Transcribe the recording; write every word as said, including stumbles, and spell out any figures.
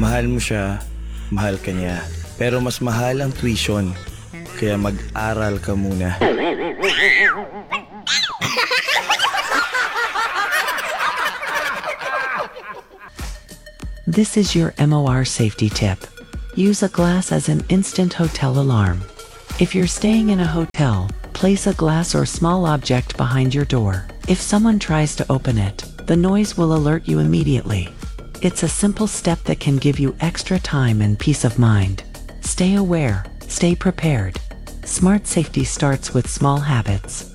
mahal mo siya, mahal ka niya. Pero mas mahal ang tuition, kaya mag-aral ka muna. This is your M O R safety tip. Use a glass as an instant hotel alarm. If you're staying in a hotel, place a glass or small object behind your door. If someone tries to open it, the noise will alert you immediately. It's a simple step that can give you extra time and peace of mind. Stay aware, stay prepared. Smart safety starts with small habits.